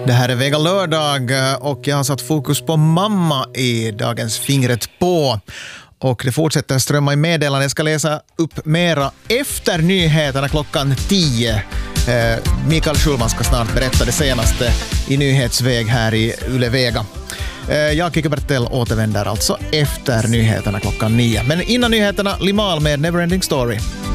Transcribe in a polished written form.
Det här är Vega lördag och jag har satt fokus på mamma i dagens Fingret på. Och det fortsätter strömma i meddelanden. Jag ska läsa upp mera efter nyheterna klockan 10. Mikael Schulman ska snart berätta det senaste i nyhetsväg här i Yle Vega. Jag, Kikki Bertell, återvänder alltså efter nyheterna klockan 9. Men innan nyheterna, Limahl med Neverending Story.